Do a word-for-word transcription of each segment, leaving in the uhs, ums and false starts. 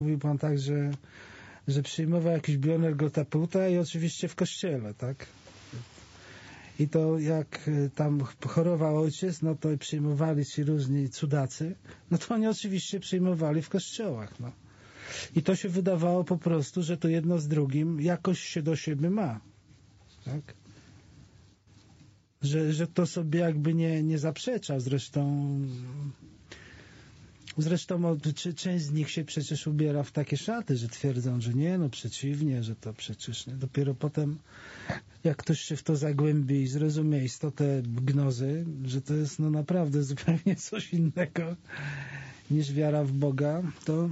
Mówił pan tak, że, że przyjmował jakiś bioenergoterapeutę i oczywiście w kościele, tak? I to jak tam chorował ojciec, no to przyjmowali ci różni cudacy, no to oni oczywiście przyjmowali w kościołach, no. I to się wydawało po prostu, że to jedno z drugim jakoś się do siebie ma, tak? Że, że to sobie jakby nie, nie zaprzecza, zresztą Zresztą czy, część z nich się przecież ubiera w takie szaty, że twierdzą, że nie, no przeciwnie, że to przecież nie. Dopiero potem, jak ktoś się w to zagłębi i zrozumie istotę gnozy, że to jest no naprawdę zupełnie coś innego niż wiara w Boga, to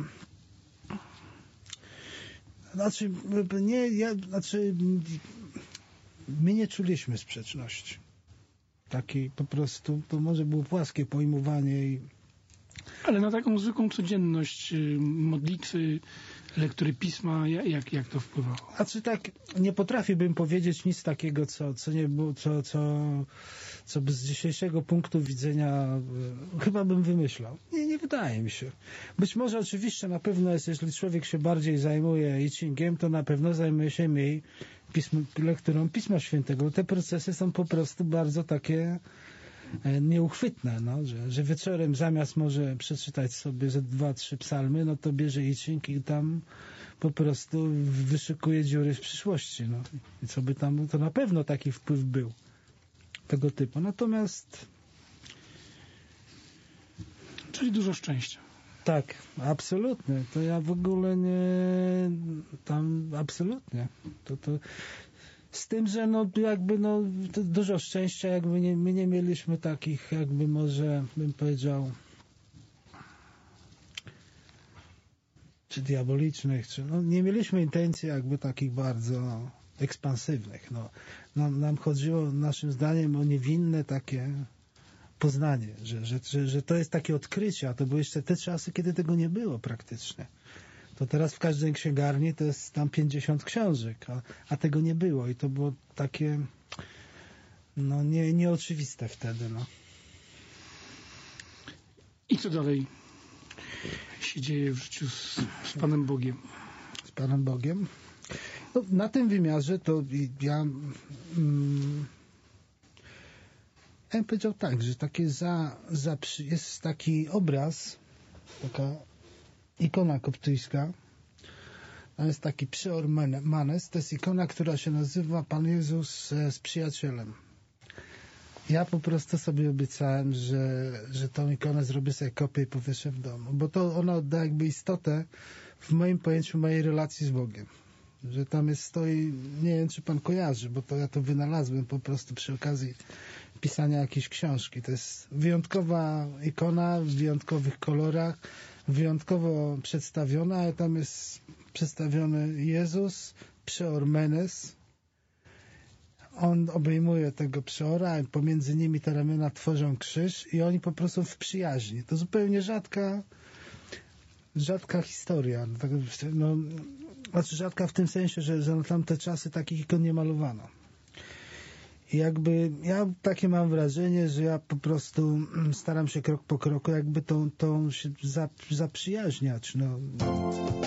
znaczy, nie, ja, znaczy my nie czuliśmy sprzeczności. Takiej po prostu, to może było płaskie pojmowanie i ale na taką zwykłą codzienność modlitwy, lektury pisma, jak, jak to wpływało? Znaczy tak, nie potrafiłbym powiedzieć nic takiego, co, co nie było, co, co, co by z dzisiejszego punktu widzenia y, chyba bym wymyślał. Nie, nie wydaje mi się. Być może oczywiście na pewno jest, jeśli człowiek się bardziej zajmuje I-Chingiem, to na pewno zajmuje się mniej pism, lekturą Pisma Świętego. Te procesy są po prostu bardzo takie nieuchwytne, no, że, że wieczorem zamiast może przeczytać sobie ze dwa, trzy psalmy, no to bierze I-Ching i tam po prostu wyszukuje dziury w przyszłości, no. I co by tam, to na pewno taki wpływ był tego typu. Natomiast czyli dużo szczęścia. Tak, absolutnie. To ja w ogóle nie tam absolutnie. To, to z tym, że no jakby no dużo szczęścia, jakby nie, my nie mieliśmy takich jakby może bym powiedział czy diabolicznych, czy no nie mieliśmy intencji jakby takich bardzo ekspansywnych. No, nam, nam chodziło naszym zdaniem o niewinne takie poznanie, że, że, że, że to jest takie odkrycie, a to były jeszcze te czasy, kiedy tego nie było praktycznie. To teraz w każdej księgarni to jest tam pięćdziesiąt książek, a, a tego nie było i to było takie no nie, nieoczywiste wtedy. No. I co dalej się dzieje w życiu z, z Panem Bogiem? Z Panem Bogiem? No, na tym wymiarze to ja mm, ja bym powiedział tak, że takie za, za jest taki obraz, taka ikona koptyjska. To jest taki Przyor Manes. To jest ikona, która się nazywa Pan Jezus z przyjacielem. Ja po prostu sobie obiecałem, że, że tą ikonę zrobię sobie kopię i powieszę w domu. Bo to ona odda jakby istotę w moim pojęciu mojej relacji z Bogiem. Że tam jest stoi, nie wiem czy pan kojarzy, bo to ja to wynalazłem po prostu przy okazji pisania jakiejś książki. To jest wyjątkowa ikona w wyjątkowych kolorach, wyjątkowo przedstawiona, ale tam jest przedstawiony Jezus, Przyor Menes. On obejmuje tego przeora, pomiędzy nimi te ramiona tworzą krzyż i oni po prostu w przyjaźni. To zupełnie rzadka rzadka historia. No, znaczy rzadka w tym sensie, że, że na tamte czasy takich ikon nie malowano. I jakby ja takie mam wrażenie, że ja po prostu staram się krok po kroku jakby tą, tą się zaprzyjaźniać. No.